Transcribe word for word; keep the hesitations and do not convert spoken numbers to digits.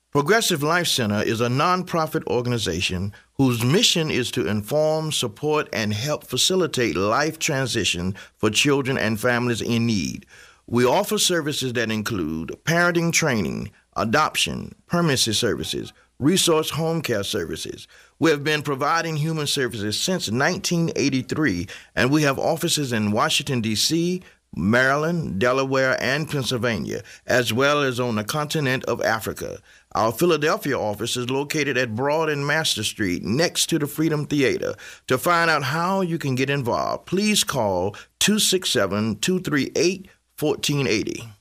Progressive Life Center is a nonprofit organization whose mission is to inform, support, and help facilitate life transition for children and families in need. We offer services that include parenting training, adoption, permanency services, resource home care services. We have been providing human services since nineteen eighty-three, and we have offices in Washington, D C, Maryland, Delaware, and Pennsylvania, as well as on the continent of Africa. Our Philadelphia office is located at Broad and Master Street next to the Freedom Theater. To find out how you can get involved, please call two six seven, two three eight, one four eight zero.